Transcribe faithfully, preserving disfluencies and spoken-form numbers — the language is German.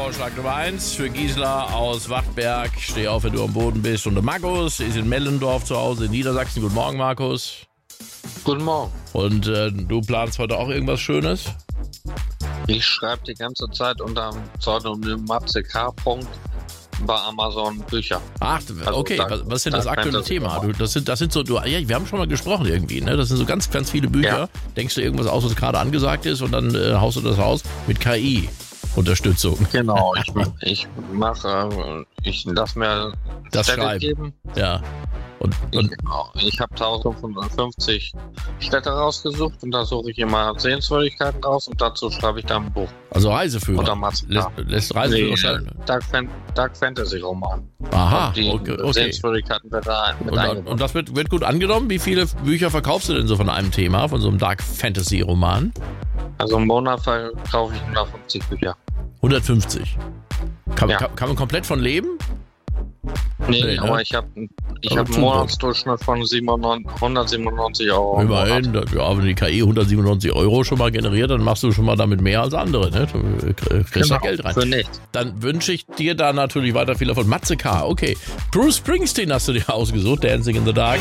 Vorschlag Nummer eins für Gisela aus Wachtberg. Steh auf, wenn du am Boden bist. Und der Markus ist in Mellendorf zu Hause in Niedersachsen. Guten Morgen, Markus. Guten Morgen. Und äh, du planst heute auch irgendwas Schönes? Ich schreibe die ganze Zeit unter dem Pseudonym Matze K. bei Amazon Bücher. Ach, okay. Also, was, was ist denn das aktuelle Thema? Du, das, sind, das sind so, du, ja, wir haben schon mal gesprochen irgendwie, ne? Das sind so ganz, ganz viele Bücher. Ja. Denkst du irgendwas aus, was gerade angesagt ist und dann äh, haust du das raus mit K I-Unterstützung. Genau, ich, ich mache, ich lasse mir Das Städte Schreiben. geben. Ja. Und, und Ich, ich habe eintausendfünfhundertfünfzig Städte rausgesucht und da suche ich immer Sehenswürdigkeiten raus und dazu schreibe ich dann ein Buch. also Reiseführer. Unter Matze Lässt, K. lässt Reiseführer Nee, schreiben. Dark, Fan, Dark Fantasy Roman. Aha, Und die okay. okay. Sehenswürdigkeiten wird da mit Und, eingebaut. und das wird, wird gut angenommen. Wie viele Bücher verkaufst du denn so von einem Thema, von so einem Dark Fantasy Roman? Also im Monat verkaufe ich hundertfünfzig Bücher. hundertfünfzig. Kann, Ja. kann, kann man komplett von leben? Nee, Nee, ne? aber ich habe ich Aber hab einen tut was. Monatsdurchschnitt von siebenundneunzig hundertsiebenundneunzig Euro. im Monat. Immerhin, da- ja, wenn die K I hundertsiebenundneunzig Euro schon mal generiert, dann machst du schon mal damit mehr als andere. Ne? Du äh, kriegst da Genau, Geld rein. für nichts. Dann wünsche ich dir da natürlich weiter viel Erfolg. Matze K., okay. Bruce Springsteen hast du dir ausgesucht, Dancing in the Dark.